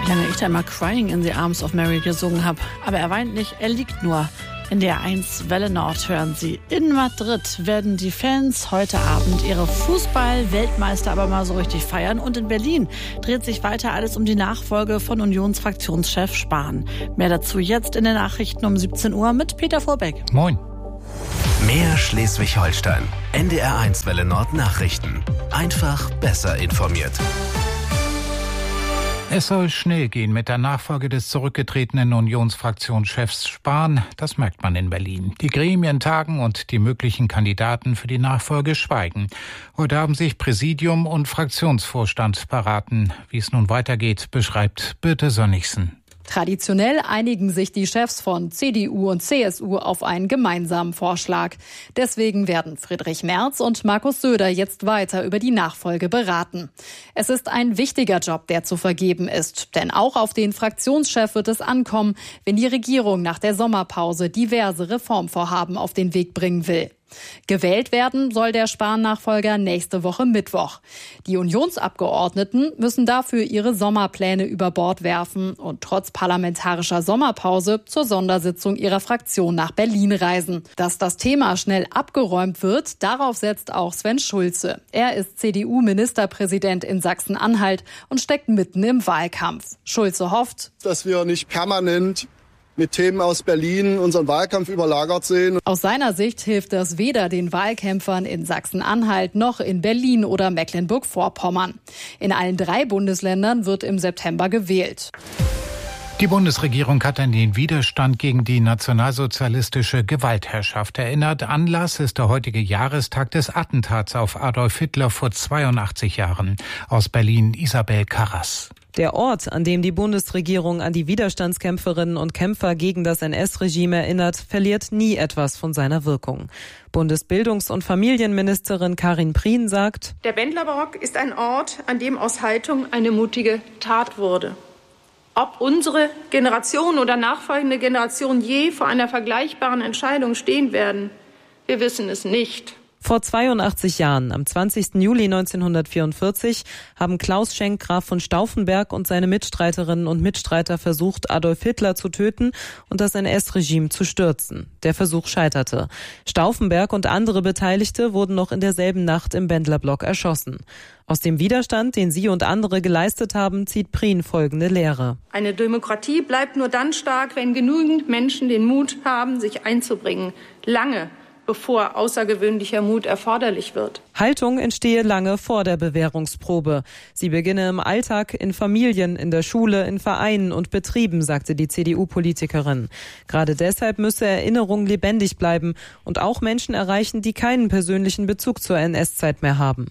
Wie lange ich da immer Crying in the Arms of Mary gesungen habe. Aber er weint nicht, er liegt nur. In der 1 Welle Nord hören Sie. In Madrid werden die Fans heute Abend ihre Fußball-Weltmeister aber mal so richtig feiern. Und in Berlin dreht sich weiter alles um die Nachfolge von Unionsfraktionschef Spahn. Mehr dazu jetzt in den Nachrichten um 17 Uhr mit Peter Vorbeck. Moin. Mehr Schleswig-Holstein. NDR 1 Welle Nord Nachrichten. Einfach besser informiert. Es soll schnell gehen mit der Nachfolge des zurückgetretenen Unionsfraktionschefs Spahn. Das merkt man in Berlin. Die Gremien tagen und die möglichen Kandidaten für die Nachfolge schweigen. Heute haben sich Präsidium und Fraktionsvorstand beraten. Wie es nun weitergeht, beschreibt Birte Sönnigsen. Traditionell einigen sich die Chefs von CDU und CSU auf einen gemeinsamen Vorschlag. Deswegen werden Friedrich Merz und Markus Söder jetzt weiter über die Nachfolge beraten. Es ist ein wichtiger Job, der zu vergeben ist. Denn auch auf den Fraktionschef wird es ankommen, wenn die Regierung nach der Sommerpause diverse Reformvorhaben auf den Weg bringen will. Gewählt werden soll der Spahn-Nachfolger nächste Woche Mittwoch. Die Unionsabgeordneten müssen dafür ihre Sommerpläne über Bord werfen und trotz parlamentarischer Sommerpause zur Sondersitzung ihrer Fraktion nach Berlin reisen. Dass das Thema schnell abgeräumt wird, darauf setzt auch Sven Schulze. Er ist CDU-Ministerpräsident in Sachsen-Anhalt und steckt mitten im Wahlkampf. Schulze hofft, dass wir nicht permanent mit Themen aus Berlin unseren Wahlkampf überlagert sehen. Aus seiner Sicht hilft das weder den Wahlkämpfern in Sachsen-Anhalt noch in Berlin oder Mecklenburg-Vorpommern. In allen 3 Bundesländern wird im September gewählt. Die Bundesregierung hat an den Widerstand gegen die nationalsozialistische Gewaltherrschaft erinnert. Anlass ist der heutige Jahrestag des Attentats auf Adolf Hitler vor 82 Jahren. Aus Berlin Isabel Karras. Der Ort, an dem die Bundesregierung an die Widerstandskämpferinnen und Kämpfer gegen das NS-Regime erinnert, verliert nie etwas von seiner Wirkung. Bundesbildungs- und Familienministerin Karin Prien sagt: Der Bendlerbarock ist ein Ort, an dem aus Haltung eine mutige Tat wurde. Ob unsere Generation oder nachfolgende Generation je vor einer vergleichbaren Entscheidung stehen werden, wir wissen es nicht. Vor 82 Jahren, am 20. Juli 1944, haben Klaus Schenk Graf von Stauffenberg und seine Mitstreiterinnen und Mitstreiter versucht, Adolf Hitler zu töten und das NS-Regime zu stürzen. Der Versuch scheiterte. Stauffenberg und andere Beteiligte wurden noch in derselben Nacht im Bendlerblock erschossen. Aus dem Widerstand, den sie und andere geleistet haben, zieht Prien folgende Lehre. Eine Demokratie bleibt nur dann stark, wenn genügend Menschen den Mut haben, sich einzubringen. Lange bevor außergewöhnlicher Mut erforderlich wird. Haltung entstehe lange vor der Bewährungsprobe. Sie beginne im Alltag, in Familien, in der Schule, in Vereinen und Betrieben, sagte die CDU-Politikerin. Gerade deshalb müsse Erinnerung lebendig bleiben und auch Menschen erreichen, die keinen persönlichen Bezug zur NS-Zeit mehr haben.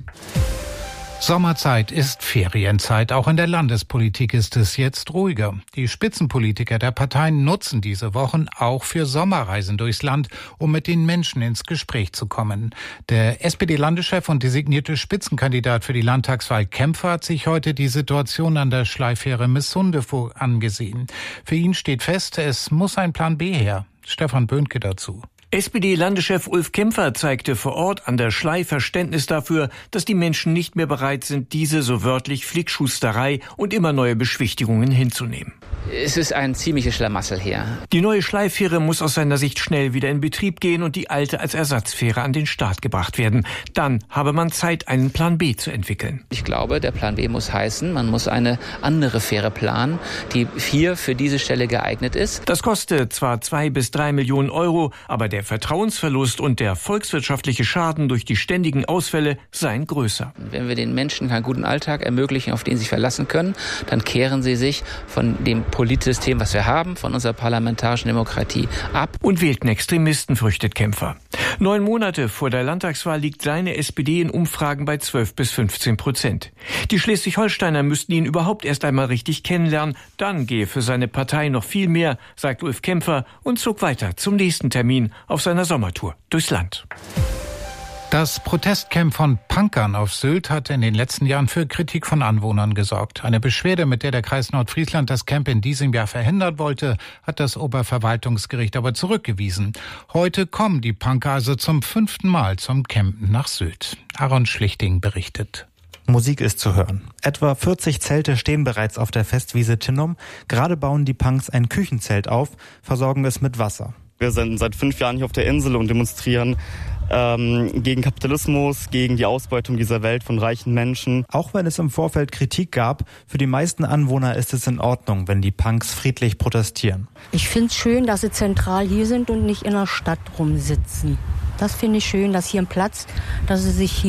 Sommerzeit ist Ferienzeit. Auch in der Landespolitik ist es jetzt ruhiger. Die Spitzenpolitiker der Parteien nutzen diese Wochen auch für Sommerreisen durchs Land, um mit den Menschen ins Gespräch zu kommen. Der SPD-Landeschef und designierte Spitzenkandidat für die Landtagswahl Kempfer hat sich heute die Situation an der Schleifähre Missunde angesehen. Für ihn steht fest, es muss ein Plan B her. Stefan Böhnke dazu. SPD-Landeschef Ulf Kempfer zeigte vor Ort an der Schlei Verständnis dafür, dass die Menschen nicht mehr bereit sind, diese so wörtlich Flickschusterei und immer neue Beschwichtigungen hinzunehmen. Es ist ein ziemliches Schlamassel hier. Die neue Schleifähre muss aus seiner Sicht schnell wieder in Betrieb gehen und die alte als Ersatzfähre an den Start gebracht werden. Dann habe man Zeit, einen Plan B zu entwickeln. Ich glaube, der Plan B muss heißen, man muss eine andere Fähre planen, die hier für diese Stelle geeignet ist. Das kostet zwar 2 bis 3 Millionen Euro, aber der Vertrauensverlust und der volkswirtschaftliche Schaden durch die ständigen Ausfälle seien größer. Wenn wir den Menschen einen guten Alltag ermöglichen, auf den sie sich verlassen können, dann kehren sie sich von dem Politsystem, was wir haben, von unserer parlamentarischen Demokratie ab. Und wählten Extremisten, fürchtet Kempfer. 9 Monate vor der Landtagswahl liegt seine SPD in Umfragen bei 12 bis 15%. Die Schleswig-Holsteiner müssten ihn überhaupt erst einmal richtig kennenlernen. Dann gehe für seine Partei noch viel mehr, sagt Ulf Kempfer und zog weiter zum nächsten Termin auf seiner Sommertour durchs Land. Das Protestcamp von Punkern auf Sylt hat in den letzten Jahren für Kritik von Anwohnern gesorgt. Eine Beschwerde, mit der der Kreis Nordfriesland das Camp in diesem Jahr verhindern wollte, hat das Oberverwaltungsgericht aber zurückgewiesen. Heute kommen die Punker also zum 5. Mal zum Campen nach Sylt. Aaron Schlichting berichtet. Musik ist zu hören. Etwa 40 Zelte stehen bereits auf der Festwiese Tinnum. Gerade bauen die Punks ein Küchenzelt auf, versorgen es mit Wasser. Wir sind seit 5 Jahren hier auf der Insel und demonstrieren gegen Kapitalismus, gegen die Ausbeutung dieser Welt von reichen Menschen. Auch wenn es im Vorfeld Kritik gab, für die meisten Anwohner ist es in Ordnung, wenn die Punks friedlich protestieren. Ich finde es schön, dass sie zentral hier sind und nicht in der Stadt rumsitzen. Das finde ich schön, dass hier ein Platz, dass sie sich hier